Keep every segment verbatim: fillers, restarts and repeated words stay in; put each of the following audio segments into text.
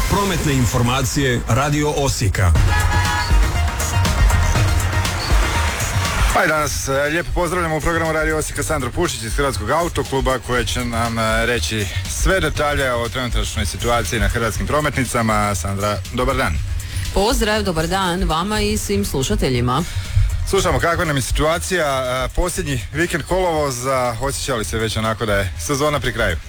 Prometne informacije Radio Osijeka. Pa i danas lijepo pozdravljamo u programu Radio Osijeka Sandro Pušić iz Hrvatskog autokluba koja će nam reći sve detalje o trenutačnoj situaciji na hrvatskim prometnicama. Sandra, dobar dan. Pozdrav, dobar dan vama i svim slušateljima. Slušamo kakva nam je situacija. Posljednji vikend kolovoza, osjeća li se već onako da je sezona pri kraju?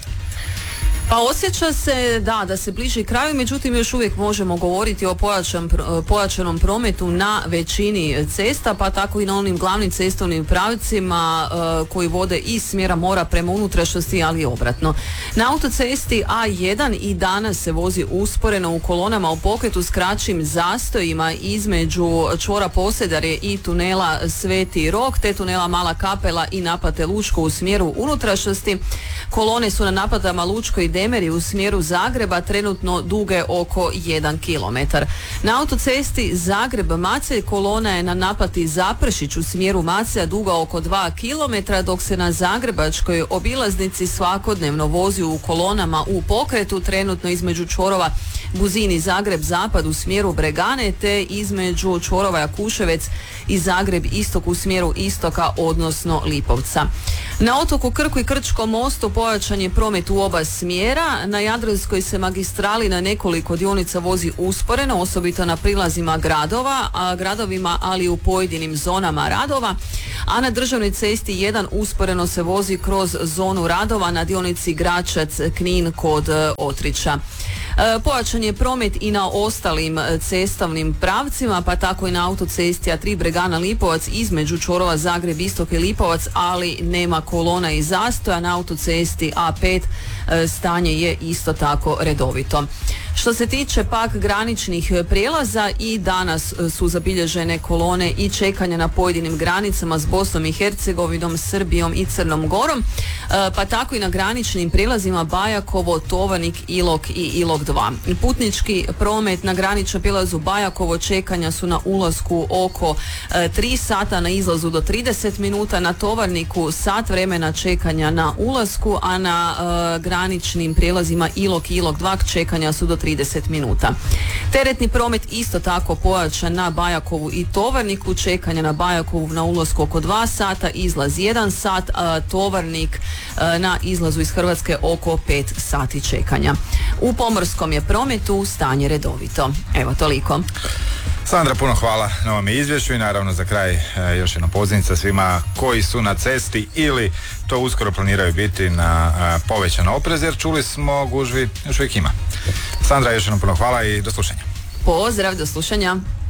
Pa osjeća se da, da se bliži kraju, međutim još uvijek možemo govoriti o pojačan, pojačanom prometu na većini cesta, pa tako i na onim glavnim cestovnim pravcima uh, koji vode iz smjera mora prema unutrašnjosti, ali i obratno. Na autocesti A jedan i danas se vozi usporeno u kolonama u pokretu s kraćim zastojima između čvora Posedarje i tunela Sveti Rok, te tunela Mala Kapela i napate Lučko u smjeru unutrašnjosti. Kolone su na naplatama Lučko i Demeri u smjeru Zagreba trenutno duge oko jedan kilometar. Na autocesti Zagreb-Macelj kolona je na naplati Zaprešić u smjeru Macelja duga oko dva kilometra, dok se na zagrebačkoj obilaznici svakodnevno vozi u kolonama u pokretu trenutno između čvorova Buzini Zagreb-Zapad u smjeru Bregane te između čvorova Jakuševec i Zagreb-Istok u smjeru istoka, odnosno Lipovca. Na otoku Krku i Krčkom mostu pojačan je promet u oba smjera. Na Jadranskoj se magistrali na nekoliko dionica vozi usporeno, osobito na prilazima gradova, a gradovima, ali u pojedinim zonama radova. A na državnoj cesti jedan usporeno se vozi kroz zonu radova na dionici Gračac-Knin kod Otrića. E, pojačan je promet i na ostalim cestovnim pravcima, pa tako i na autocesti A tri Bregana Lipovac između čvorova Zagreb, Istok i Lipovac, ali nema kolona i zastoja. Na autocesti A pet e, stanje je isto tako redovito. Što se tiče pak graničnih prijelaza, i danas su zabilježene kolone i čekanja na pojedinim granicama s Bosnom i Hercegovinom, Srbijom i Crnom Gorom, pa tako i na graničnim prijelazima Bajakovo, Tovarnik, Ilok i Ilok dva. Putnički promet na graničnom prijelazu Bajakovo čekanja su na ulasku oko tri sata, na izlazu do trideset minuta, na Tovarniku sat vremena čekanja na ulasku, a na uh, graničnim prijelazima Ilok i Ilok dva čekanja su do trideset minuta. Teretni promet isto tako pojačan na Bajakovu i Tovarniku, čekanja na Bajakovu na ulasku oko dva sata, izlaz jedan sat, a Tovarnik a, na izlazu iz Hrvatske oko pet sati čekanja. U pomorskom je prometu stanje redovito. Evo, toliko. Sandra, puno hvala na ovom izvješću i naravno za kraj e, još jedna pozivnica svima koji su na cesti ili to uskoro planiraju biti na e, povećan oprez, jer čuli smo gužvi još uvijek ima. Sandra, još jednom puno hvala i do slušanja. Pozdrav, do slušanja.